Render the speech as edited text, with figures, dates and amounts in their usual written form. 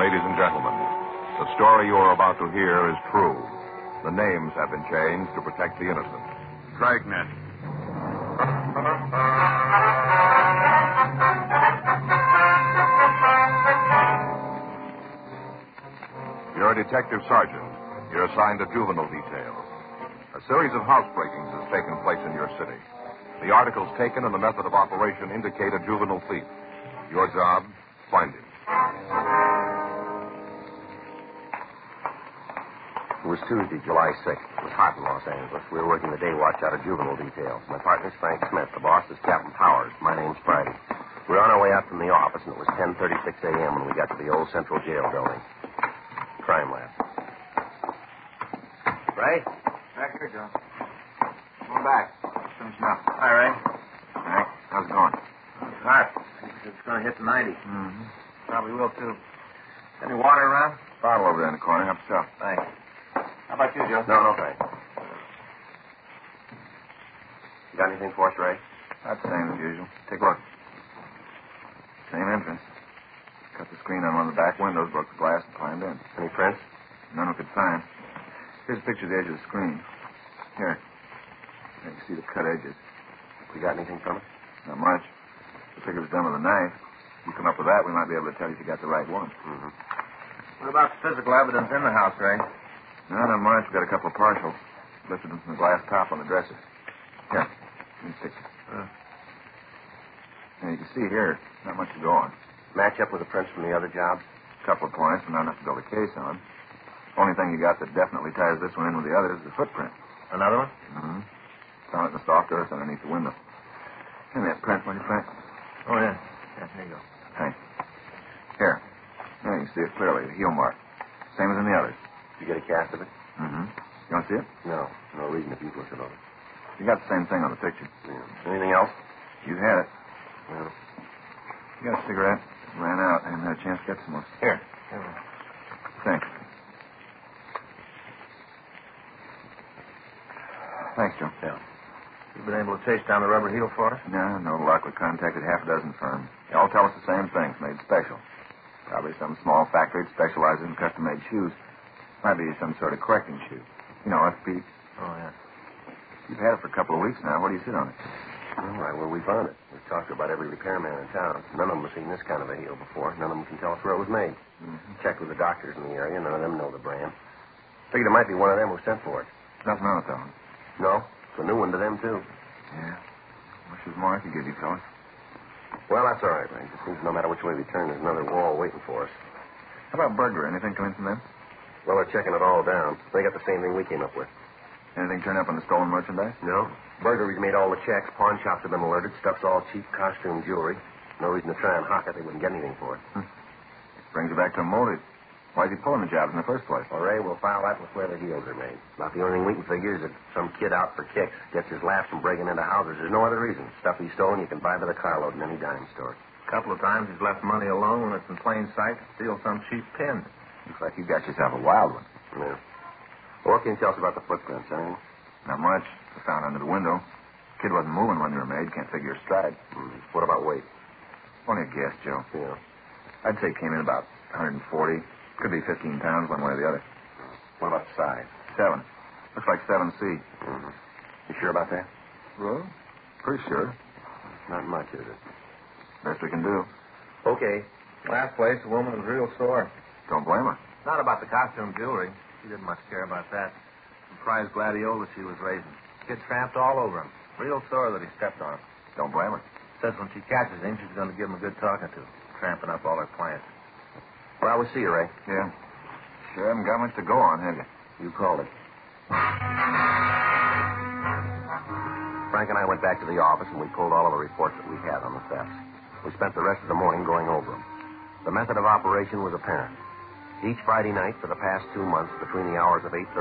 Ladies and gentlemen, the story you are about to hear is true. The names have been changed to protect the innocent. Dragnet. You're a detective sergeant. You're assigned to juvenile detail. A series of housebreakings has taken place in your city. The articles taken and the method of operation indicate a juvenile thief. Your job, find him. It was Tuesday, July 6th. It was hot in Los Angeles. We were working the day watch out of juvenile detail. My partner's Frank Smith. The boss is Captain Powers. My name's Friday. We were on our way out from the office, and it was 10:36 a.m. when we got to the old Central Jail building. Crime lab. Ray? Back here, Joe. Come back. Finishing up. Hi, Ray. Hank, how's it going? It's hot. It's going to hit the 90. Mm-hmm. Probably will, too. Any water around? Bottle over there in the corner. Help yourself. Thanks. How about you, Joe? No, thanks. You got anything for us, Ray? About the same as usual. Take a look. Same entrance. Cut the screen on one of the back windows, broke the glass, and climbed in. Any prints? None we could find. Here's a picture of the edge of the screen. Here. You can see the cut edges. We got anything from it? Not much. The figure was done with a knife. If you come up with that, we might be able to tell you if you got the right one. Mm-hmm. What about the physical evidence in the house, Ray? No, not much. We got a couple of partials. Lifted them from the glass top on the dresser. Here. Let me stick it. Now, you can see here, not much to go on. Match up with the prints from the other jobs? A couple of points, but not enough to build a case on. Only thing you got that definitely ties this one in with the others is the footprint. Another one? Mm-hmm. Found it in the soft earth underneath the window. Give me that print, will you, Frank? Oh, yeah. Yeah, here you go. Thanks. Here. There you can see it clearly, the heel mark. Same as in the others. Did you get a cast of it? Mm-hmm. You want to see it? No. No reason if you've looked it over. You got the same thing on the picture. Yeah. Anything else? You had it. No. You got a cigarette? Ran out. I haven't had a chance to get some more. Here. Thanks. Thanks, Joe. Yeah. You been able to chase down the rubber heel for us? No luck. We contacted half a dozen firms. They all tell us the same things, made special. Probably some small factory that specializes in custom-made shoes. Might be some sort of correcting shoe. You know, FP. Oh, yeah. You've had it for a couple of weeks now. Where do you sit on it? All right, well, we found it. We've talked to about every repairman in town. None of them have seen this kind of a heel before. None of them can tell us where it was made. Mm-hmm. Checked with the doctors in the area. None of them know the brand. Figured it might be one of them who sent for it. Nothing on it, though. No? It's a new one to them, too. Yeah. Wish there was more I could give you, fellas. Well, that's all right, Ray. It seems no matter which way we turn, there's another wall waiting for us. How about burglar? Anything come in from them? Well, they're checking it all down. They got the same thing we came up with. Anything turn up on the stolen merchandise? No. Burglary's made all the checks. Pawn shops have been alerted. Stuff's all cheap costume jewelry. No reason to try and hock it. They wouldn't get anything for it. Brings you back to a motive. Why's he pulling the jobs in the first place? Well, Ray, we'll file that with where the heels are made. About the only thing we can figure is that some kid out for kicks gets his laughs from breaking into houses. There's no other reason. Stuff he's stolen you can buy by the carload in any dime store. A couple of times he's left money alone when it's in plain sight to steal some cheap pin. Looks like you got yourself a wild one. Yeah. Well, what can you tell us about the footprints, anything? Not much. I found under the window. Kid wasn't moving when they were made. Can't figure his stride. What about weight? Only a guess, Joe. Yeah. I'd say it came in about 140. Could be 15 pounds one way or the other. What about the size? 7. Looks like 7C. Mm-hmm. You sure about that? Well, pretty sure. Not much, is it? Best we can do. Okay. Last place, the woman was real sore. Don't blame her. Not about the costume jewelry. She didn't much care about that. Some prize gladiola she was raising. Kid tramped all over him. Real sore that he stepped on him. Don't blame her. Says when she catches him, she's going to give him a good talking to. Tramping up all her clients. Well, we'll see you, Ray. Yeah. Sure haven't got much to go on, have you? You called it. Frank and I went back to the office, and we pulled all of the reports that we had on the thefts. We spent the rest of the morning going over them. The method of operation was apparent. Each Friday night for the past 2 months, between the hours of 8:30